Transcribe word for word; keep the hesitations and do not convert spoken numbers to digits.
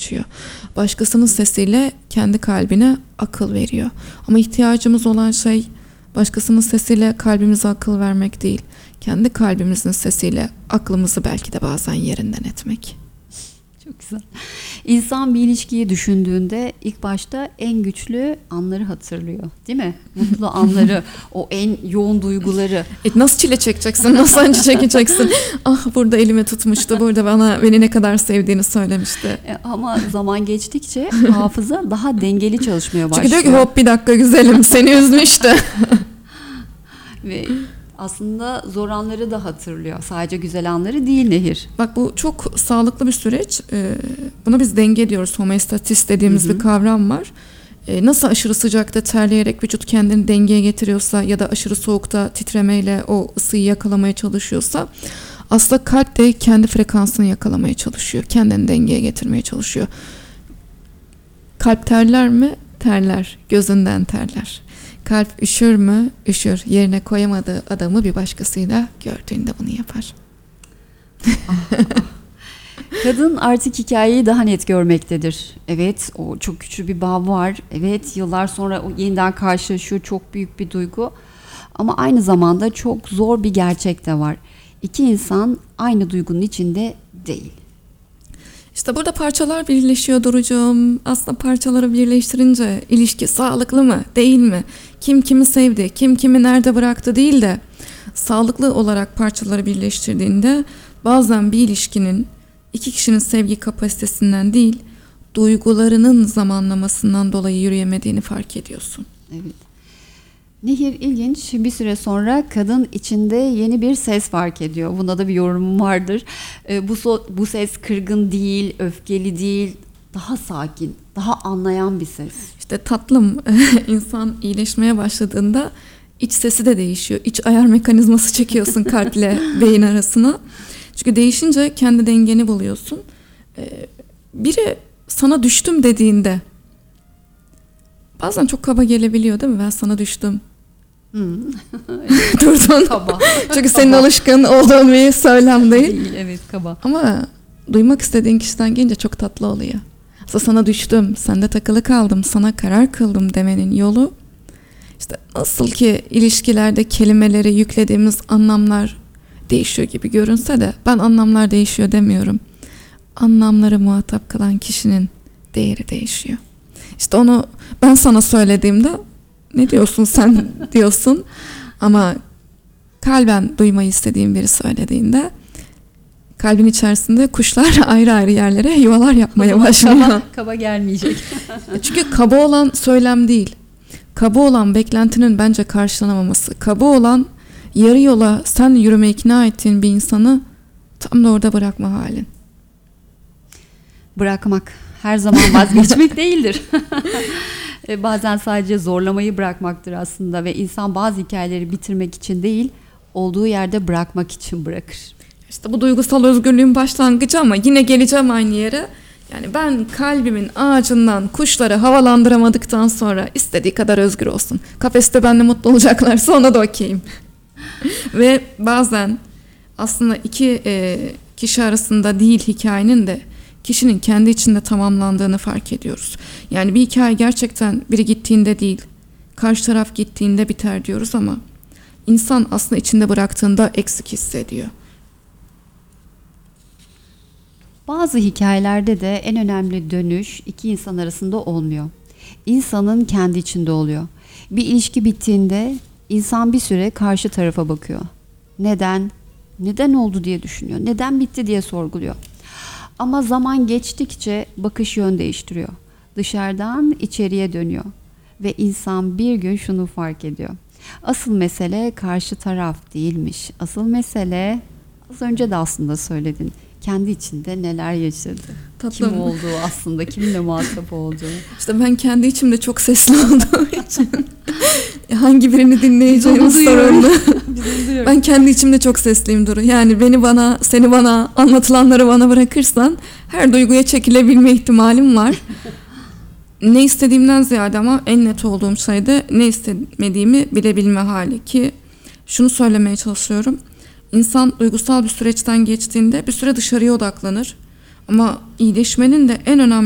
açıyor. Başkasının sesiyle kendi kalbine akıl veriyor. Ama ihtiyacımız olan şey başkasının sesiyle kalbimize akıl vermek değil. Kendi kalbimizin sesiyle aklımızı belki de bazen yerinden etmek. Çok güzel. İnsan bir ilişkiyi düşündüğünde ilk başta en güçlü anları hatırlıyor, değil mi? Mutlu anları, o en yoğun duyguları. E nasıl çile çekeceksin, nasıl acı çekeceksin? Ah burada elimi tutmuştu, burada bana beni ne kadar sevdiğini söylemişti. E, ama zaman geçtikçe hafıza daha dengeli çalışmaya başlıyor. Çünkü diyor ki hop bir dakika güzelim seni üzmüştü. Ve aslında zor anları da hatırlıyor. Sadece güzel anları değil Nehir. Bak bu çok sağlıklı bir süreç. Ee, buna biz denge diyoruz. Homeostatis dediğimiz Hı hı. bir kavram var. Ee, nasıl aşırı sıcakta terleyerek vücut kendini dengeye getiriyorsa ya da aşırı soğukta titremeyle o ısıyı yakalamaya çalışıyorsa aslında kalp de kendi frekansını yakalamaya çalışıyor. Kendini dengeye getirmeye çalışıyor. Kalp terler mi? Terler. Gözünden terler. Kalp üşür mü? Üşür. Yerine koyamadığı adamı bir başkasıyla gördüğünde bunu yapar. Kadın artık hikayeyi daha net görmektedir. Evet, o çok güçlü bir bağ var. Evet, yıllar sonra o yeniden karşılaşıyor. Çok büyük bir duygu. Ama aynı zamanda çok zor bir gerçek de var. İki insan aynı duygunun içinde değil. İşte burada parçalar birleşiyor Duru'cum. Aslında parçaları birleştirince ilişki sağlıklı mı, değil mi? Kim kimi sevdi, kim kimi nerede bıraktı değil de sağlıklı olarak parçaları birleştirdiğinde bazen bir ilişkinin iki kişinin sevgi kapasitesinden değil, duygularının zamanlamasından dolayı yürüyemediğini fark ediyorsun. Evet. Nehir ilginç, bir süre sonra kadın içinde yeni bir ses fark ediyor. Buna da bir yorumum vardır. E, bu, so, bu ses kırgın değil, öfkeli değil, daha sakin, daha anlayan bir ses. İşte tatlım, insan iyileşmeye başladığında iç sesi de değişiyor. İç ayar mekanizması çekiyorsun kalple beyin arasına. Çünkü değişince kendi dengeni buluyorsun. E, biri sana düştüm dediğinde bazen çok kaba gelebiliyor değil mi? Ben sana düştüm. Hmm. Durdun. Kaba. Çünkü senin alışkın olduğun bir söylem değil. Değil, evet kaba. Ama duymak istediğin kişiden gelince çok tatlı oluyor. Aslında sana düştüm, sende takılı kaldım, sana karar kıldım demenin yolu. İşte nasıl ki ilişkilerde kelimeleri yüklediğimiz anlamlar değişiyor gibi görünse de ben anlamlar değişiyor demiyorum. Anlamları muhatap kılan kişinin değeri değişiyor. İşte onu ben sana söylediğimde ne diyorsun sen diyorsun ama kalben duymayı istediğin biri söylediğinde kalbin içerisinde kuşlar ayrı ayrı yerlere yuvalar yapmaya başlıyor. Kaba, kaba gelmeyecek. Çünkü kaba olan söylem değil. Kaba olan beklentinin bence karşılanamaması. Kaba olan yarı yola sen yürüme ikna ettiğin bir insanı tam da orada bırakma halin. Bırakmak her zaman vazgeçmek değildir. Bazen sadece zorlamayı bırakmaktır aslında ve insan bazı hikayeleri bitirmek için değil, olduğu yerde bırakmak için bırakır. İşte bu duygusal özgürlüğün başlangıcı ama yine geleceğim aynı yere. Yani ben kalbimin ağacından kuşları havalandıramadıktan sonra istediği kadar özgür olsun. Kafeste benimle mutlu olacaklarsa ona da okeyim. Ve bazen aslında iki e, kişi arasında değil hikayenin de kişinin kendi içinde tamamlandığını fark ediyoruz. Yani bir hikaye gerçekten biri gittiğinde değil, karşı taraf gittiğinde biter diyoruz ama insan aslında içinde bıraktığında eksik hissediyor. Bazı hikayelerde de en önemli dönüş iki insan arasında olmuyor. İnsanın kendi içinde oluyor. Bir ilişki bittiğinde insan bir süre karşı tarafa bakıyor. Neden? Neden oldu diye düşünüyor. Neden bitti diye sorguluyor. Ama zaman geçtikçe bakış yön değiştiriyor. Dışarıdan içeriye dönüyor. Ve insan bir gün şunu fark ediyor. Asıl mesele karşı taraf değilmiş. Asıl mesele az önce de aslında söyledin. Kendi içinde neler yaşadı. Tatlım. Kim olduğu aslında, kimle muhatap olduğu. İşte ben kendi içimde çok sesli olduğum için hangi birini dinleyeceğim sorunlu. Ben kendi içimde çok sesliyim Duru. Yani beni bana, seni bana, anlatılanları bana bırakırsan her duyguya çekilebilme ihtimalim var. Ne istediğimden ziyade ama en net olduğum şey de ne istemediğimi bilebilme hali ki şunu söylemeye çalışıyorum. İnsan duygusal bir süreçten geçtiğinde bir süre dışarıya odaklanır. Ama iyileşmenin de en önemli